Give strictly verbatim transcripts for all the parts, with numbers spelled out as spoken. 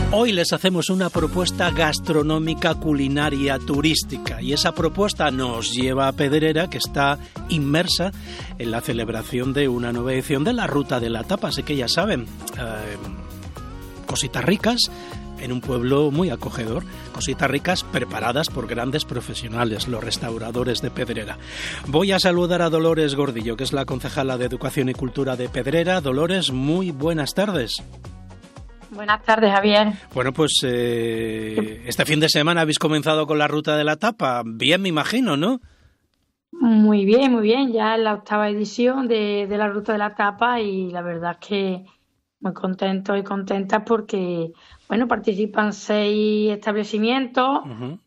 Hoy les hacemos una propuesta gastronómica, culinaria, turística, y esa propuesta nos lleva a Pedrera, que está inmersa en la celebración de una nueva edición de la Ruta de la Tapa. Así que ya saben, eh, cositas ricas en un pueblo muy acogedor, cositas ricas preparadas por grandes profesionales, los restauradores de Pedrera. Voy a saludar a Dolores Gordillo, que es la concejala de Educación y Cultura de Pedrera. Dolores, muy buenas tardes. Buenas tardes, Javier. Bueno, pues eh, este fin de semana habéis comenzado con la Ruta de la Tapa. Bien, me imagino, ¿no? Muy bien, muy bien. Ya es la octava edición de, de la Ruta de la Tapa y la verdad es que muy contentos y contentas porque, bueno, participan seis establecimientos uh-huh.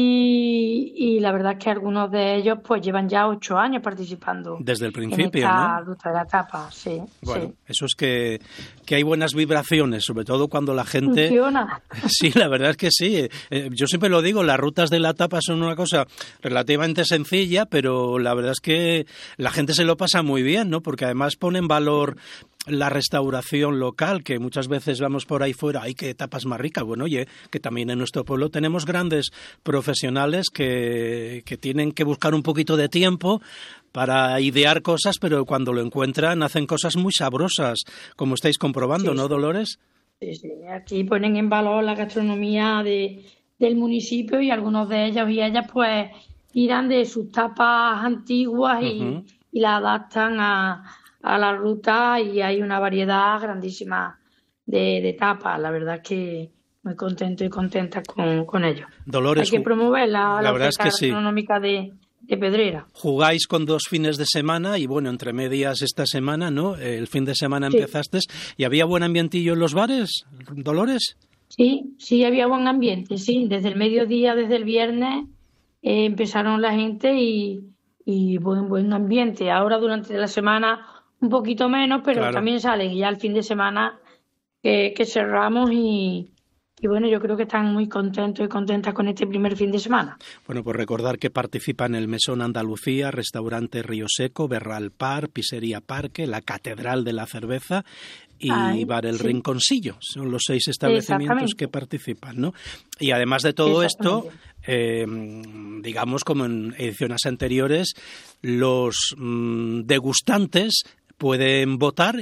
y, y la verdad es que algunos de ellos pues llevan ya ocho años participando. Desde el principio, en esta ¿no? Ruta de la Tapa, sí. Bueno, sí. Eso es que, que hay buenas vibraciones, sobre todo cuando la gente... Funciona. Sí, la verdad es que sí. Eh, yo siempre lo digo, las rutas de la tapa son una cosa relativamente sencilla, pero la verdad es que la gente se lo pasa muy bien, ¿no? Porque además pone en valor la restauración local, que muchas veces vamos por ahí fuera, ¡ay, qué tapas más ricas! Bueno, oye, que también en nuestro pueblo tenemos grandes profesionales que, que tienen que buscar un poquito de tiempo para idear cosas, pero cuando lo encuentran hacen cosas muy sabrosas, como estáis comprobando, sí, ¿no, Dolores? Sí, sí. Aquí ponen en valor la gastronomía de, del municipio y algunos de ellos y ellas pues tiran de sus tapas antiguas y, uh-huh. y la adaptan a, a la ruta y hay una variedad grandísima de, de tapas. La verdad que muy contento y contenta con, con ellos. Dolores, hay que promover la, la, la verdad oferta es que gastronómica sí. de de Pedrera. Jugáis con dos fines de semana y bueno, entre medias esta semana, ¿no? El fin de semana sí. empezaste y ¿había buen ambientillo en los bares, Dolores? Sí, sí había buen ambiente, sí. Desde el mediodía, desde el viernes, eh, empezaron la gente y, y buen buen ambiente. Ahora durante la semana un poquito menos, pero claro. también salen y ya el fin de semana que, que cerramos y Y bueno, yo creo que están muy contentos y contentas con este primer fin de semana. Bueno, pues recordar que participan el Mesón Andalucía, Restaurante Río Seco, Berral Par, Pizzería Parque, la Catedral de la Cerveza y Ay, Bar El sí. Rinconcillo. Son los seis establecimientos que participan, ¿no? Y además de todo esto, eh, digamos como en ediciones anteriores, los mmm, degustantes pueden votar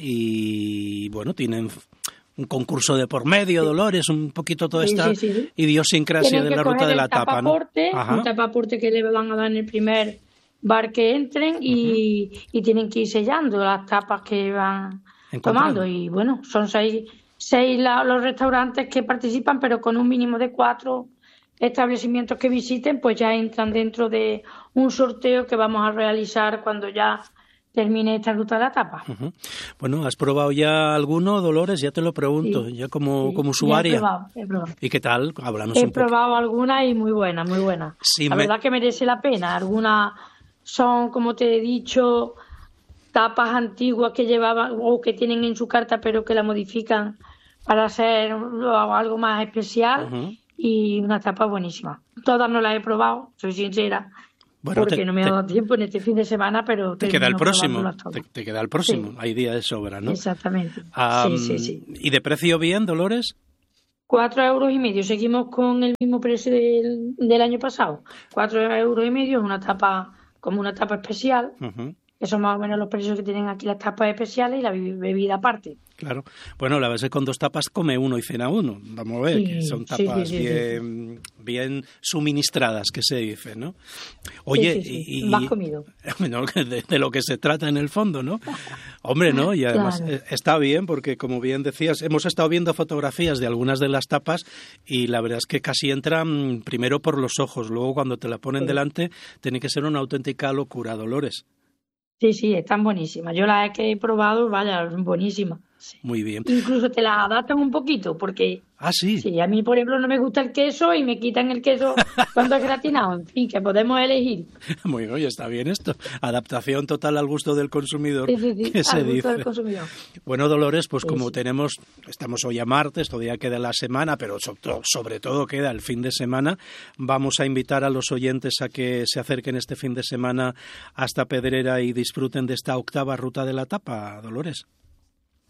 y, bueno, tienen un concurso de por medio, sí. Dolores, un poquito toda esta sí, sí, sí. idiosincrasia de la Ruta de la Tapa, ¿no? Un tapaporte que le van a dar en el primer bar que entren y, uh-huh. y tienen que ir sellando las tapas que van tomando. Y bueno, son seis, seis la, los restaurantes que participan, pero con un mínimo de cuatro establecimientos que visiten, pues ya entran dentro de un sorteo que vamos a realizar cuando ya termine esta Ruta de la Tapa. Uh-huh. Bueno, ¿has probado ya alguno, Dolores? Ya te lo pregunto, sí, ya como, sí, como usuaria. He probado, he probado. ¿Y qué tal? Hablamos he un poco. He probado algunas y muy buenas, muy buenas. Sí, la me... verdad que merece la pena. Algunas son, como te he dicho, tapas antiguas que llevaban o que tienen en su carta, pero que la modifican para hacer algo más especial. Uh-huh. Y una tapa buenísima. Todas no las he probado, soy sincera. Bueno, porque te, no me ha dado te, tiempo en este fin de semana, pero... Te queda el próximo, te, te queda el próximo, sí. Hay días de sobra, ¿no? Exactamente, um, sí, sí, sí. ¿Y de precio bien, Dolores? Cuatro euros y medio, seguimos con el mismo precio del, del año pasado. Cuatro euros y medio es una tapa, como una tapa especial, uh-huh. que son más o menos los precios que tienen aquí las tapas especiales y la bebida aparte. Claro. Bueno, la verdad es que con dos tapas come uno y cena uno. Vamos a ver, sí, que son tapas sí, sí, bien, sí, sí. bien suministradas, que se dice, ¿no? Oye, sí, sí, sí. y... Más comido. Bueno, de, de lo que se trata en el fondo, ¿no? Hombre, ¿no? Y además claro. está bien porque, como bien decías, hemos estado viendo fotografías de algunas de las tapas y la verdad es que casi entran primero por los ojos, luego cuando te la ponen sí. delante tiene que ser una auténtica locura, Dolores. Sí, sí, están buenísimas. Yo las que he probado, vaya, buenísimas. Sí. Muy bien. Incluso te las adaptan un poquito, porque ah, sí. sí, a mí, por ejemplo, no me gusta el queso y me quitan el queso cuando es gratinado. En fin, que podemos elegir. Muy bien, oye, está bien esto. Adaptación total al gusto del consumidor. Sí, sí, sí, ¿Qué al se gusto dice? del consumidor. Bueno, Dolores, pues sí, como sí. tenemos, estamos hoy a martes, todavía queda la semana, pero sobre todo queda el fin de semana, vamos a invitar a los oyentes a que se acerquen este fin de semana hasta Pedrera y disfruten de esta octava Ruta de la Tapa, Dolores.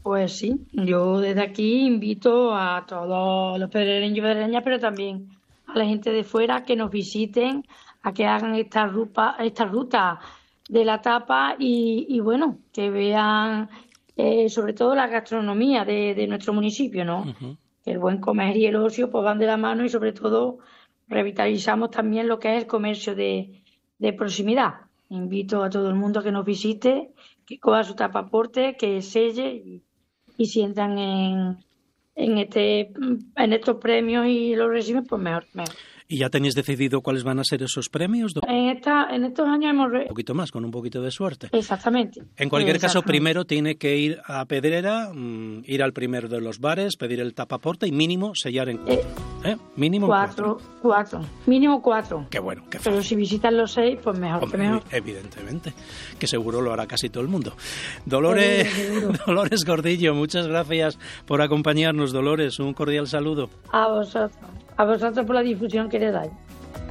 Pues sí, yo desde aquí invito a todos los pedrereños y pedrereñas, pero también a la gente de fuera que nos visiten, a que hagan esta ruta, esta ruta de la tapa y, y bueno, que vean eh, sobre todo la gastronomía de, de nuestro municipio, ¿no? Uh-huh. El buen comer y el ocio pues van de la mano y sobre todo revitalizamos también lo que es el comercio de, de proximidad. Invito a todo el mundo a que nos visite, que coja su tapaporte, que selle y, y si entran en, en, este, en estos premios y los reciben, pues mejor, mejor. ¿Y ya tenéis decidido cuáles van a ser esos premios? En, esta, en estos años hemos... Re... Un poquito más, con un poquito de suerte. Exactamente. En cualquier caso, primero tiene que ir a Pedrera, mmm, ir al primero de los bares, pedir el tapaporte y mínimo sellar en cuatro. Eh, ¿Eh? Mínimo cuatro, cuatro. Cuatro. Mínimo cuatro. Qué bueno, qué fácil. Pero si visitan los seis, pues mejor. Hombre, que mejor. Evidentemente, que seguro lo hará casi todo el mundo. Dolores, Dolores Gordillo, muchas gracias por acompañarnos, Dolores. Un cordial saludo. A vosotros. A vosotros por la difusión que le dais.